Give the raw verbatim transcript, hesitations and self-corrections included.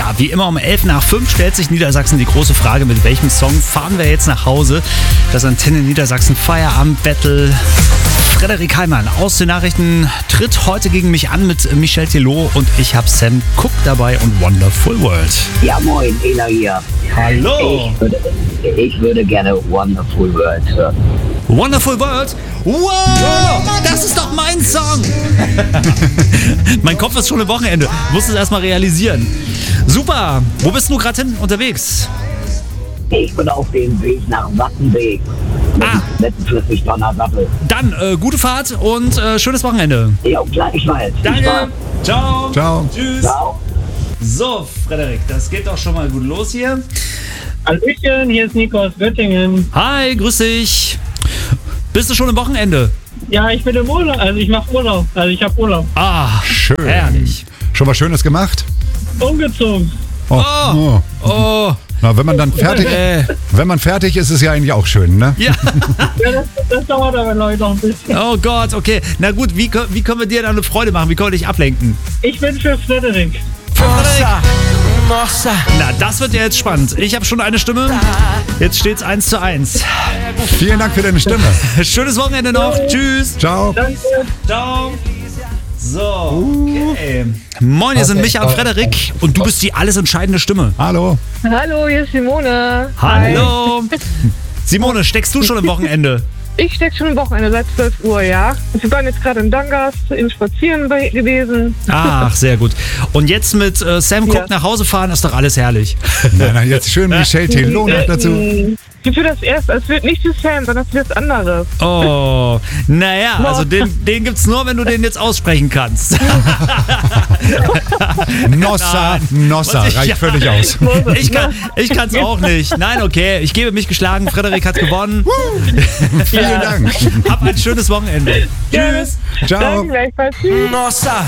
Ja, wie immer um elf nach fünf stellt sich Niedersachsen die große Frage, mit welchem Song fahren wir jetzt nach Hause? Das Antenne Niedersachsen Feierabend-Battle. Frederik Heimann aus den Nachrichten tritt heute gegen mich an mit Michel Tello und ich habe Sam Cooke dabei und Wonderful World. Ja, moin, Ela hier. Hallo! Ich würde, ich würde gerne Wonderful World hören. Wonderful World? Wow! Das ist doch mein Song! Mein Kopf ist schon im Wochenende. Muss es erstmal realisieren. Super! Wo bist du gerade hin unterwegs? Ich bin auf dem Weg nach Wattenweg. Ah. Mit vierzig Tonner Sattel. Dann äh, gute Fahrt und äh, schönes Wochenende. Ja, gleichfalls. Viel Danke! Spaß. Ciao! Ciao. Tschüss! Ciao. So, Frederik, das geht doch schon mal gut los hier. Hallöchen, hier ist Nico aus Göttingen. Hi, grüß dich. Bist du schon im Wochenende? Ja, ich bin im Urlaub, also ich mache Urlaub, also ich habe Urlaub. Ah, Schön. herrlich. Schon was Schönes gemacht? Umgezogen. Oh. Oh. oh. Oh, Na, wenn man dann fertig, äh, wenn man fertig ist, ist es ja eigentlich auch schön, ne? ja. Ja, das, das dauert aber glaube ich noch ein bisschen. Oh Gott, okay. Na gut, wie, kö- wie können wir dir dann eine Freude machen? Wie können wir dich ablenken? Ich bin für Frederik. Na, das wird ja jetzt spannend. Ich habe schon eine Stimme. Jetzt steht's eins zu eins. Vielen Dank für deine Stimme. Schönes Wochenende noch. Tschüss. Ciao. Danke. Ciao. So, okay. Moin, hier sind Micha und Frederik und du bist die alles entscheidende Stimme. Hallo. Hallo, hier ist Simone. Hallo. Simone, steckst du schon im Wochenende? Ich stecke schon am Wochenende seit zwölf Uhr, ja. Wir waren jetzt gerade in Dangas im Spazieren be- gewesen. Ach, sehr gut. Und jetzt mit äh, Sam Cooke Ja. nach Hause fahren, ist doch alles herrlich. Na, na, jetzt schön Michel Tello noch dazu. Ähm, Für das erste, es wird nicht für Sam, sondern für das andere. Oh, naja, also den, den gibt's nur, wenn du den jetzt aussprechen kannst. Nossa, Nossa, Was ich- reicht ja. völlig aus. Ich kann ich kann's auch nicht. Nein, okay, ich gebe mich geschlagen. Frederik hat gewonnen. Vielen Dank. Hab ein schönes Wochenende. Tschüss. Ciao. Dann gleichfalls. Tschüss.